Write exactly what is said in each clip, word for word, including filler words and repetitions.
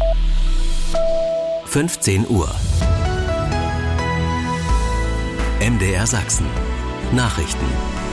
fünfzehn Uhr. M D R Sachsen. Nachrichten.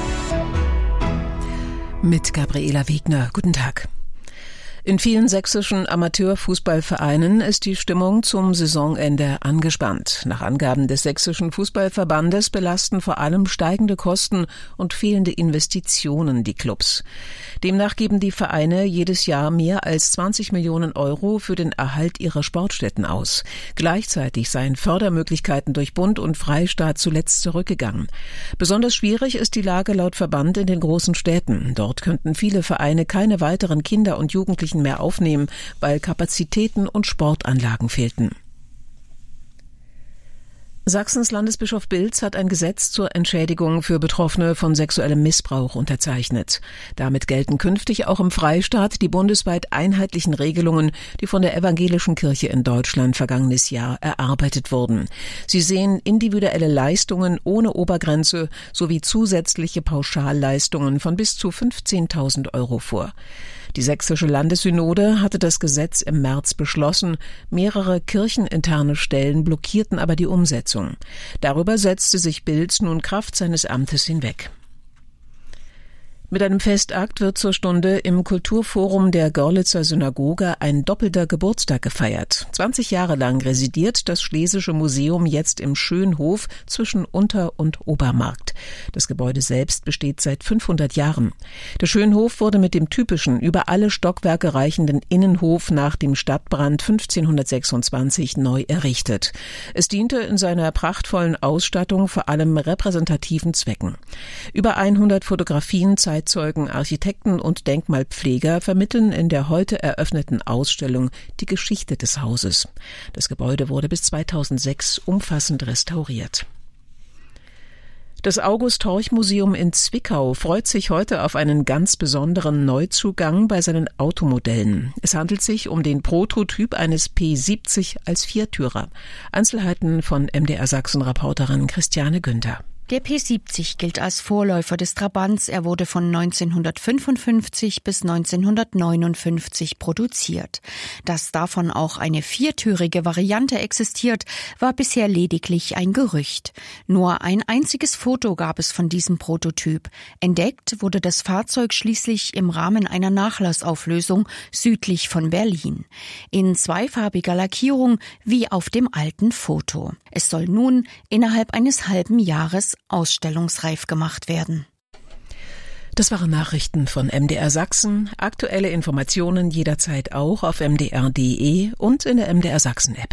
Mit Gabriela Wegner. Guten Tag. In vielen sächsischen Amateurfußballvereinen ist die Stimmung zum Saisonende angespannt. Nach Angaben des Sächsischen Fußballverbandes belasten vor allem steigende Kosten und fehlende Investitionen die Clubs. Demnach geben die Vereine jedes Jahr mehr als zwanzig Millionen Euro für den Erhalt ihrer Sportstätten aus. Gleichzeitig seien Fördermöglichkeiten durch Bund und Freistaat zuletzt zurückgegangen. Besonders schwierig ist die Lage laut Verband in den großen Städten. Dort könnten viele Vereine keine weiteren Kinder und Jugendlichen mehr aufnehmen, weil Kapazitäten und Sportanlagen fehlten. Sachsens Landesbischof Bilz hat ein Gesetz zur Entschädigung für Betroffene von sexuellem Missbrauch unterzeichnet. Damit gelten künftig auch im Freistaat die bundesweit einheitlichen Regelungen, die von der Evangelischen Kirche in Deutschland vergangenes Jahr erarbeitet wurden. Sie sehen individuelle Leistungen ohne Obergrenze sowie zusätzliche Pauschalleistungen von bis zu fünfzehntausend Euro vor. Die sächsische Landessynode hatte das Gesetz im März beschlossen. Mehrere kircheninterne Stellen blockierten aber die Umsetzung. Darüber setzte sich Bilz nun Kraft seines Amtes hinweg. Mit einem Festakt wird zur Stunde im Kulturforum der Görlitzer Synagoge ein doppelter Geburtstag gefeiert. zwanzig Jahre lang residiert das Schlesische Museum jetzt im Schönhof zwischen Unter- und Obermarkt. Das Gebäude selbst besteht seit fünfhundert Jahren. Der Schönhof wurde mit dem typischen, über alle Stockwerke reichenden Innenhof nach dem Stadtbrand fünfzehnhundertsechsundzwanzig neu errichtet. Es diente in seiner prachtvollen Ausstattung vor allem repräsentativen Zwecken. Über hundert Fotografien zeigen Zeitzeugen, Architekten und Denkmalpfleger vermitteln in der heute eröffneten Ausstellung die Geschichte des Hauses. Das Gebäude wurde bis zweitausendsechs umfassend restauriert. Das August-Horch-Museum in Zwickau freut sich heute auf einen ganz besonderen Neuzugang bei seinen Automodellen. Es handelt sich um den Prototyp eines P siebzig als Viertürer. Einzelheiten von M D R Sachsen-Reporterin Christiane Günther. Der P siebzig gilt als Vorläufer des Trabants. Er wurde von neunzehnhundertfünfundfünfzig bis neunzehnhundertneunundfünfzig produziert. Dass davon auch eine viertürige Variante existiert, war bisher lediglich ein Gerücht. Nur ein einziges Foto gab es von diesem Prototyp. Entdeckt wurde das Fahrzeug schließlich im Rahmen einer Nachlassauflösung südlich von Berlin. In zweifarbiger Lackierung wie auf dem alten Foto. Es soll nun innerhalb eines halben Jahres ausstellungsreif gemacht werden. Das waren Nachrichten von M D R Sachsen. Aktuelle Informationen jederzeit auch auf m d r punkt d e und in der M D R Sachsen App.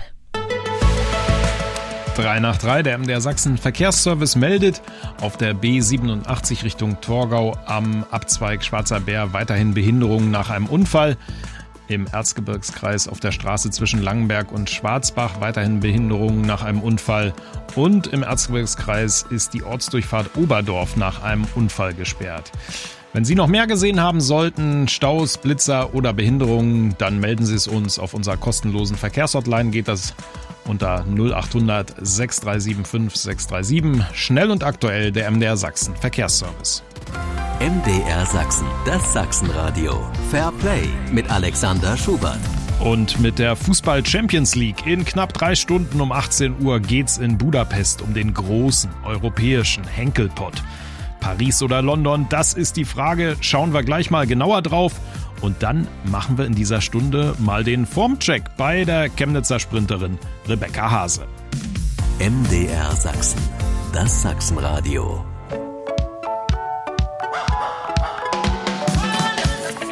drei nach drei, der M D R Sachsen Verkehrsservice meldet auf der B siebenundachtzig Richtung Torgau am Abzweig Schwarzer Bär weiterhin Behinderungen nach einem Unfall. Im Erzgebirgskreis auf der Straße zwischen Langenberg und Schwarzbach weiterhin Behinderungen nach einem Unfall. Und im Erzgebirgskreis ist die Ortsdurchfahrt Oberdorf nach einem Unfall gesperrt. Wenn Sie noch mehr gesehen haben sollten, Staus, Blitzer oder Behinderungen, dann melden Sie es uns auf unserer kostenlosen Verkehrshotline. Geht das unter null achthundert sechs drei sieben fünf sechs drei sieben. Schnell und aktuell der M D R Sachsen Verkehrsservice. M D R Sachsen, das Sachsenradio. Fair Play mit Alexander Schubert. Und mit der Fußball-Champions League in knapp drei Stunden um achtzehn Uhr geht's in Budapest um den großen europäischen Henkelpott. Paris oder London, das ist die Frage. Schauen wir gleich mal genauer drauf. Und dann machen wir in dieser Stunde mal den Formcheck bei der Chemnitzer Sprinterin Rebecca Hase. M D R Sachsen, das Sachsenradio.